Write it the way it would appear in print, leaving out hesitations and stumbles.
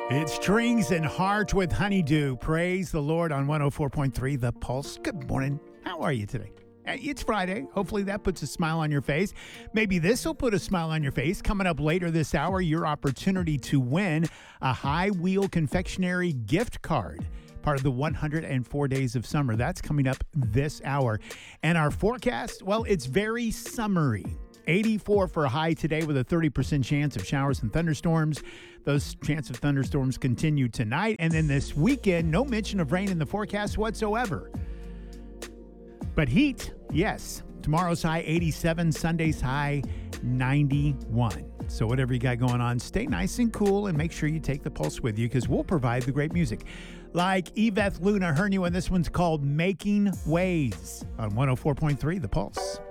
It's Strings and Heart with Honeydew. Praise the Lord on 104.3 The Pulse. Good morning. How are you today? It's Friday. Hopefully that puts a smile on your face. Maybe this will put a smile on your face. Coming up later this hour, your opportunity to win a High Wheel Confectionery gift card, part of the 104 Days of Summer. That's coming up this hour. And our forecast, well, it's very summery. 84 for a high today with a 30% chance of showers and thunderstorms. Those chance of thunderstorms continue tonight. And then this weekend, no mention of rain in the forecast whatsoever. But heat, yes. Tomorrow's high 87, Sunday's high 91. So whatever you got going on, stay nice and cool and make sure you take the pulse with you because we'll provide the great music. Like Yvette Luna, her new one, this one's called Making Ways on 104.3 The Pulse.